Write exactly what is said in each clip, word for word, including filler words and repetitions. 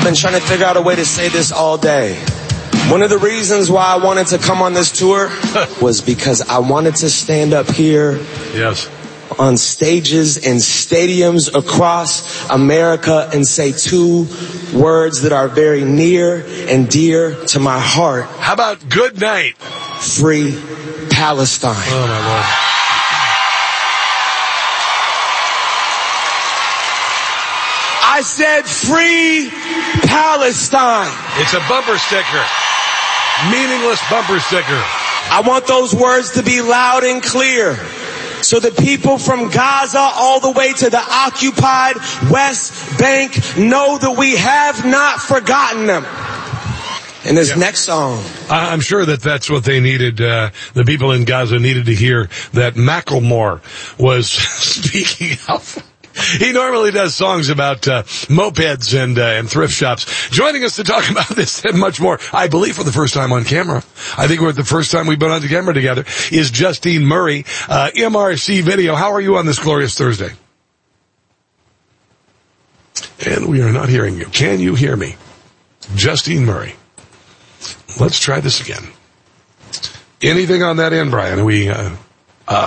I've been trying to figure out a way to say this all day. One of the reasons why I wanted to come on this tour was because I wanted to stand up here. Yes. On stages and stadiums across America and say two words that are very near and dear to my heart. How about good night? Free Palestine. Oh, my Lord. I said free Palestine. It's a bumper sticker. Meaningless bumper sticker. I want those words to be loud and clear, so the people from Gaza all the way to the occupied West Bank know that we have not forgotten them. And this yeah. next song. I'm sure that that's what they needed, uh, the people in Gaza needed to hear, that Macklemore was speaking of. He normally does songs about uh, mopeds and uh, and thrift shops. Joining us to talk about this and much more, I believe for the first time on camera, I think we're the first time we've been on the camera together, is Justine Murray, uh, M R C Video. How are you on this glorious Thursday? And we are not hearing you. Can you hear me? Justine Murray. Let's try this again. Anything on that end, Brian? Are we... Uh, uh,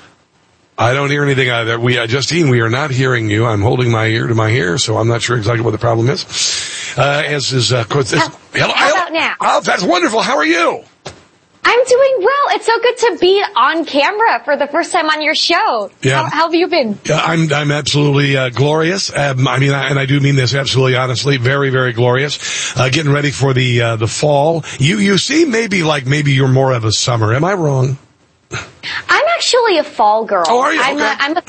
I don't hear anything either. We, uh, Justine, we are not hearing you. I'm holding my ear to my ear, so I'm not sure exactly what the problem is. Uh, as is, uh, this, how, hello, how about now? Oh, that's wonderful. How are you? I'm doing well. It's so good to be on camera for the first time on your show. Yeah. How, how have you been? Yeah, I'm, I'm absolutely, uh, glorious. Um, I mean, I, and I do mean this absolutely honestly. Very, very glorious. Uh, getting ready for the, uh, the fall. You, you seem maybe like maybe you're more of a summer. Am I wrong? I'm actually a fall girl. Oh, are you? I'm okay. a, I'm a,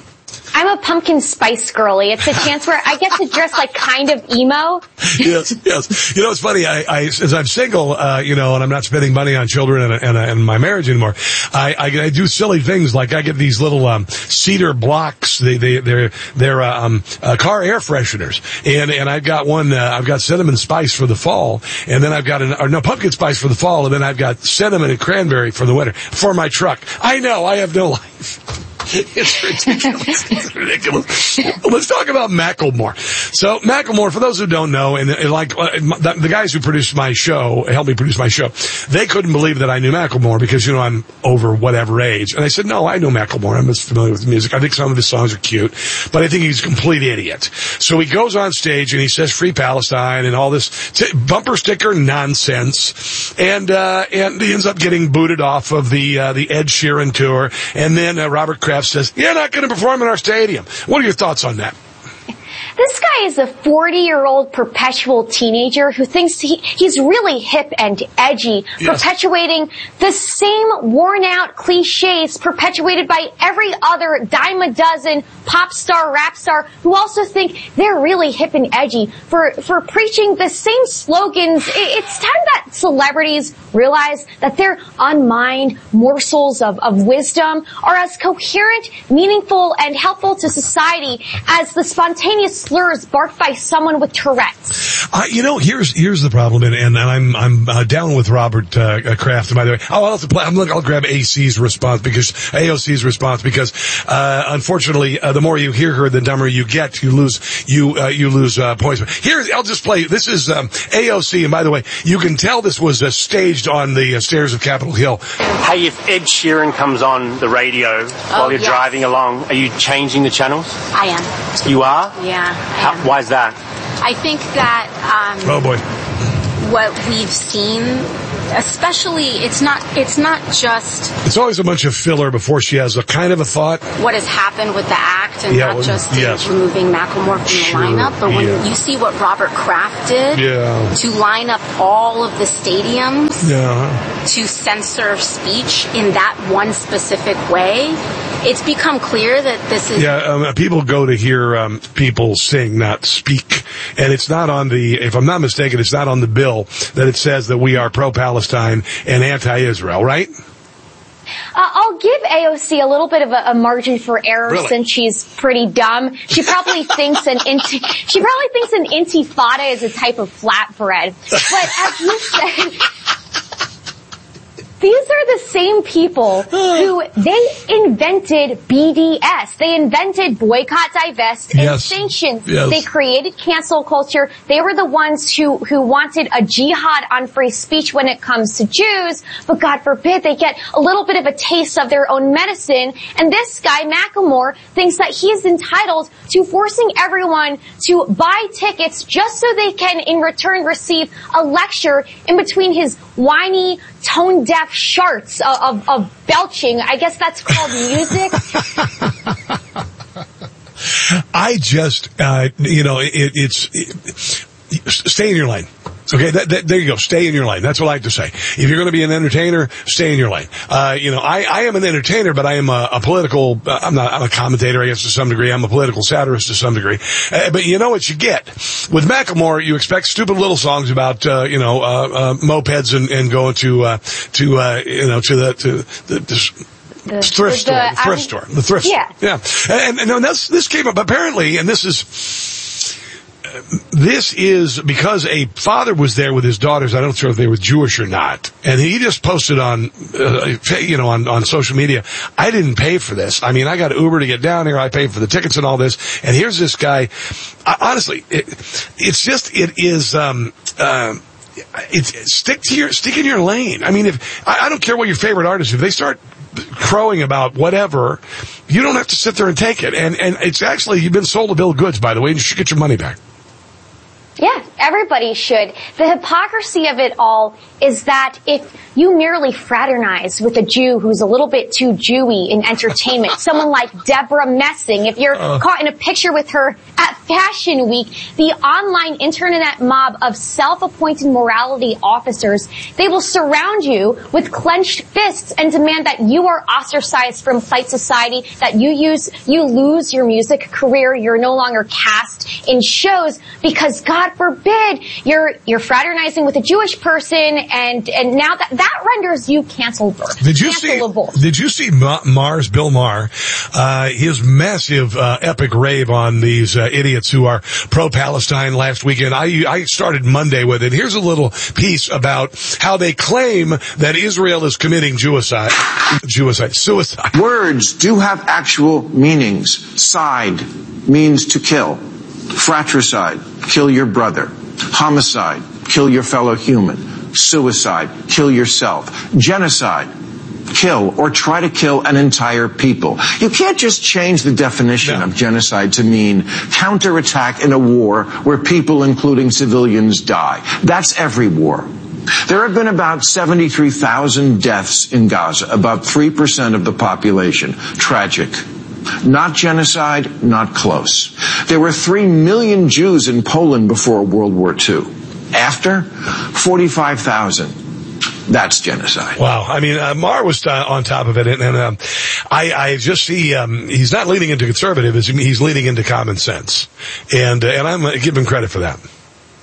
I'm a pumpkin spice girly. It's a chance where I get to dress like kind of emo. Yes, yes. You know, it's funny. I, I as I'm single, uh, you know, and I'm not spending money on children and, and, and my marriage anymore. I, I, I do silly things like I get these little um, cedar blocks. They, they, they're, they're uh, um, uh, car air fresheners, and and I've got one. Uh, I've got cinnamon spice for the fall, and then I've got an or no pumpkin spice for the fall, and then I've got cinnamon and cranberry for the winter for my truck. I know I have no life. It's ridiculous. It's ridiculous. Let's talk about Macklemore. So Macklemore, for those who don't know, and, and like uh, the, the guys who produced my show, helped me produce my show, they couldn't believe that I knew Macklemore because, you know, I'm over whatever age. And I said, no, I know Macklemore. I'm as familiar with the music. I think some of his songs are cute, but I think he's a complete idiot. So he goes on stage and he says Free Palestine and all this t- bumper sticker nonsense. And, uh, and he ends up getting booted off of the, uh, the Ed Sheeran tour. And then uh, Robert Kraft says, you're not going to perform in our stadium. What are your thoughts on that? This guy is a forty-year-old perpetual teenager who thinks he, he's really hip and edgy, yes. perpetuating the same worn-out cliches perpetuated by every other dime a dozen pop star, rap star who also think they're really hip and edgy for, for preaching the same slogans. It, it's time that celebrities realize that their unmined morsels of, of wisdom are as coherent, meaningful, and helpful to society as the spontaneous slurs barked by someone with Tourette's. Uh, you know, here's here's the problem, and, and I'm I'm uh, down with Robert uh, Kraft. By the way, I'll I'll, play, I'm I'll grab A C's response because A O C's response because uh, unfortunately, uh, the more you hear her, the dumber you get. You lose you uh, you lose uh, points. Here, I'll just play. This is um, A O C, and by the way, you can tell this was uh, staged on the uh, stairs of Capitol Hill. Hey, if Ed Sheeran comes on the radio while oh, you're yes. driving along, are you changing the channels? I am. You are? Yeah. How, why is that? I think that um, oh boy, what we've seen, especially, it's not it's not just it's always a bunch of filler before she has a kind of a thought. What has happened with the act, and yeah, not well, just yes. removing Macklemore from sure, the lineup, but when yeah. you see what Robert Kraft did yeah. to line up all of the stadiums yeah. to censor speech in that one specific way. It's become clear that this is... Yeah, um, people go to hear um, people sing, not speak. And it's not on the, if I'm not mistaken, it's not on the bill that it says that we are pro-Palestine and anti-Israel, right? Uh, I'll give A O C a little bit of a, a margin for error really? since she's pretty dumb. She probably thinks an inti- she probably thinks an intifada is a type of flatbread. But as you said... These are the same people who, they invented B D S. They invented boycott, divest, and yes. sanctions. Yes. They created cancel culture. They were the ones who, who wanted a jihad on free speech when it comes to Jews. But God forbid they get a little bit of a taste of their own medicine. And this guy, Macklemore, thinks that he is entitled to forcing everyone to buy tickets just so they can, in return, receive a lecture in between his whiny, tone-deaf sharts of, of, of belching. I guess that's called music. I just, uh, you know, it, it's, it, stay in your lane. Okay, that, that, there you go. Stay in your lane. That's what I like to say. If you're going to be an entertainer, stay in your lane. Uh, you know, I, I am an entertainer, but I am a, a political, uh, I'm not, I'm a commentator, I guess, to some degree. I'm a political satirist to some degree. Uh, but you know what you get. With Macklemore, you expect stupid little songs about, uh, you know, uh, uh, mopeds and, and going to, uh, to, uh, you know, to the, to the, the The, thrift the, store, the thrift um, store, the thrift yeah. store. Yeah. And, and, and this, this came up apparently, and this is, this is because a father was there with his daughters. I don't know if they were Jewish or not. And he just posted on, uh, you know, on, on social media, I didn't pay for this. I mean, I got Uber to get down here. I paid for the tickets and all this. And here's this guy. I, honestly, it, it's just, it is, um, um, it's, stick to your, stick in your lane. I mean, if, I, I don't care what your favorite artist, if they start crowing about whatever, you don't have to sit there and take it. And, and it's actually, you've been sold a bill of goods, by the way, and you should get your money back. Yeah, everybody should. The hypocrisy of it all is that if you merely fraternize with a Jew who's a little bit too Jewy in entertainment, someone like Deborah Messing, if you're uh. caught in a picture with her at Fashion Week, the online internet mob of self-appointed morality officers, they will surround you with clenched fists and demand that you are ostracized from polite society, that you use, you lose your music career, you're no longer cast in shows because God forbid you're, you're fraternizing with a Jewish person and, and now that, that renders you cancelable. Did you see, did you see Mars, Bill Maher, uh, his massive, uh, epic rave on these, uh, idiots who are pro-Palestine last weekend? I, I started Monday with it. Here's a little piece about how they claim that Israel is committing suicide, suicide, suicide. Words do have actual meanings. Side means to kill. Fratricide, kill your brother. Homicide, kill your fellow human. Suicide, kill yourself. Genocide, kill or try to kill an entire people. You can't just change the definition no. of genocide to mean counterattack in a war where people, including civilians, die. That's every war. There have been about seventy-three thousand deaths in Gaza, about three percent of the population. Tragic. Not genocide, not close. There were three million Jews in Poland before World War Two. After, forty-five thousand. That's genocide. Wow. I mean, uh, Maher was uh, on top of it, and, and um, I, I just see um, he's not leaning into conservatism; he's leaning into common sense, and uh, and I'm uh, give him credit for that.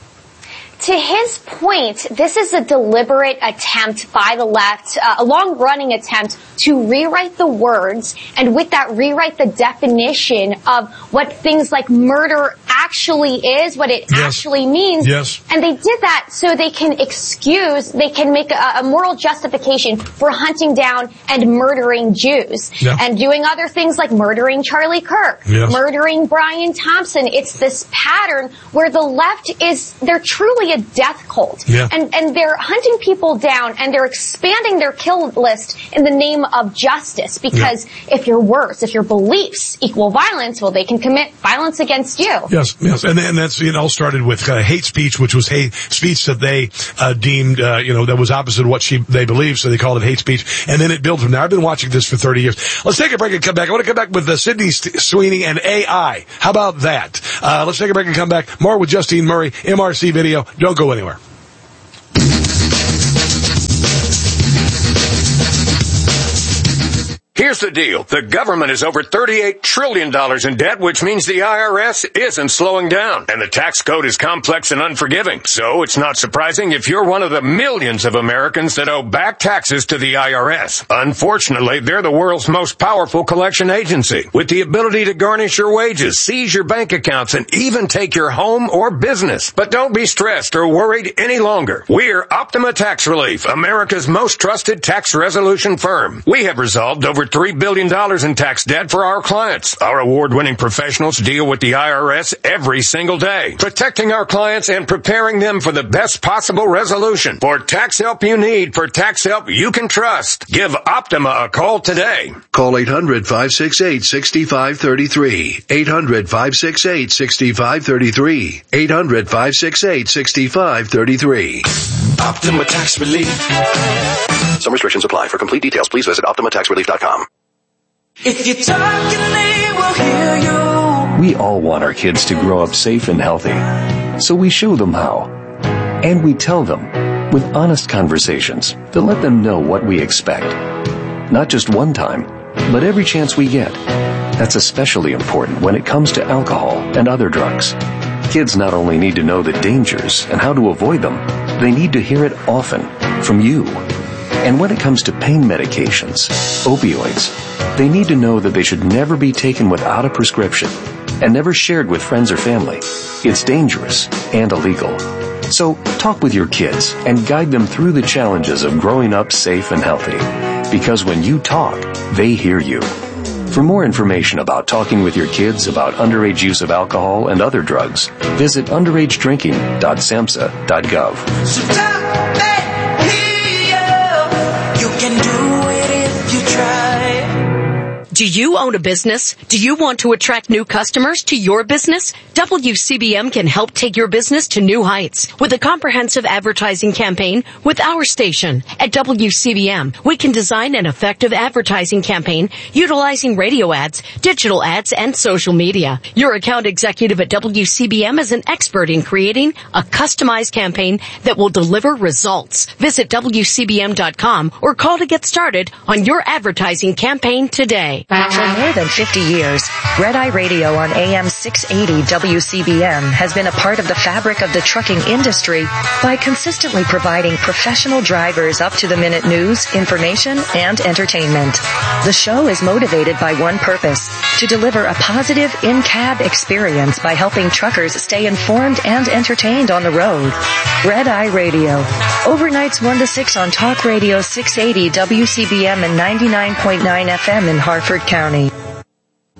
To his point, this is a deliberate attempt by the left, uh, a long-running attempt to rewrite the words, and with that rewrite the definition of what things like murder actually is, what it yes. actually means. Yes. And they did that so they can excuse, they can make a, a moral justification for hunting down and murdering Jews. Yeah. And doing other things like murdering Charlie Kirk, yes. murdering Brian Thompson. It's this pattern where the left is, they're truly a death cult. Yeah. And, and they're hunting people down and they're expanding their kill list in the name of justice. Because yeah. if your words, if your beliefs equal violence, well, they can commit violence against you. Yes, yes. And, and that's, it all started with uh, hate speech, which was hate speech that they uh, deemed, uh, you know, that was opposite of what she, they believed, so they called it hate speech. And then it built from there. I've been watching this for thirty years. Let's take a break and come back. I want to come back with uh, Sydney Sweeney and A I. How about that? Uh, let's take a break and come back. More with Justine Murray, M R C Video. Don't go anywhere. Here's the deal. The government is over thirty-eight trillion dollars in debt, which means the I R S isn't slowing down. And the tax code is complex and unforgiving. So it's not surprising if you're one of the millions of Americans that owe back taxes to the I R S. Unfortunately, they're the world's most powerful collection agency, with the ability to garnish your wages, seize your bank accounts, and even take your home or business. But don't be stressed or worried any longer. We're Optima Tax Relief, America's most trusted tax resolution firm. We have resolved over three billion dollars in tax debt for our clients. Our award-winning professionals deal with the I R S every single day, protecting our clients and preparing them for the best possible resolution. For tax help you need, for tax help you can trust, give Optima a call today. Call eight hundred, five six eight, six five three three. eight hundred, five six eight, six five three three. eight hundred, five six eight, six five three three. Optima Tax Relief. Some restrictions apply. For complete details, please visit optima tax relief dot com. If you talk and they will hear you. We all want our kids to grow up safe and healthy, so we show them how. And we tell them with honest conversations that let them know what we expect. Not just one time, but every chance we get. That's especially important when it comes to alcohol and other drugs. Kids not only need to know the dangers and how to avoid them, they need to hear it often from you. And when it comes to pain medications, opioids, they need to know that they should never be taken without a prescription and never shared with friends or family. It's dangerous and illegal. So talk with your kids and guide them through the challenges of growing up safe and healthy. Because when you talk, they hear you. For more information about talking with your kids about underage use of alcohol and other drugs, visit underage drinking dot samhsa dot gov. So talk and hear. You can do it if you try. Do you own a business? Do you want to attract new customers to your business? W C B M can help take your business to new heights with a comprehensive advertising campaign with our station. At W C B M, we can design an effective advertising campaign utilizing radio ads, digital ads, and social media. Your account executive at W C B M is an expert in creating a customized campaign that will deliver results. Visit W C B M dot com or call to get started on your advertising campaign today. For more than fifty years, Red Eye Radio on A M six eighty W C B M has been a part of the fabric of the trucking industry by consistently providing professional drivers up-to-the-minute news, information, and entertainment. The show is motivated by one purpose, to deliver a positive in-cab experience by helping truckers stay informed and entertained on the road. Red Eye Radio, overnights one to six on Talk Radio six eighty W C B M and ninety-nine point nine F M in Harford County.